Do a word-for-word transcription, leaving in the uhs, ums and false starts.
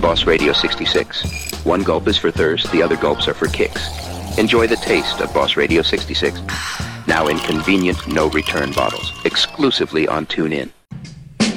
Boss Radio sixty-six. One gulp is for thirst, the other gulps are for kicks. Enjoy the taste of Boss Radio sixty-six. Now in convenient, no-return bottles. Exclusively on TuneIn.